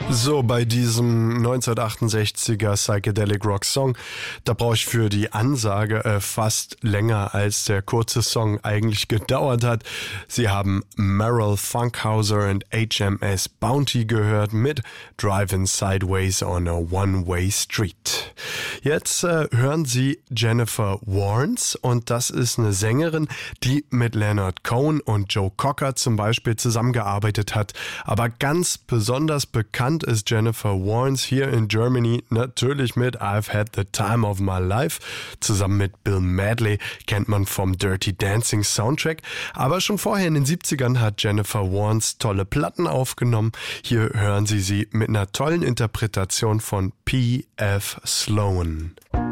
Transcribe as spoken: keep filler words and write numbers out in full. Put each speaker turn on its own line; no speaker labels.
So, bei diesem neunzehnhundertachtundsechziger Psychedelic Rock Song, da brauche ich für die Ansage äh, fast länger, als der kurze Song eigentlich gedauert hat. Sie haben Merrill Funkhauser und H M S Bounty gehört mit Driving Sideways on a One-Way Street. Jetzt äh, hören Sie Jennifer Warnes, und das ist eine Sängerin, die mit Leonard Cohen und Joe Cocker zum Beispiel zusammengearbeitet hat. Aber ganz besonders bekannt ist Jennifer Warnes hier in Germany natürlich mit I've Had the Time of My Life. Zusammen mit Bill Medley kennt man vom Dirty Dancing Soundtrack. Aber schon vorher in den siebzigern hat Jennifer Warnes tolle Platten aufgenommen. Hier hören Sie sie mit einer tollen Interpretation von P F Sloan.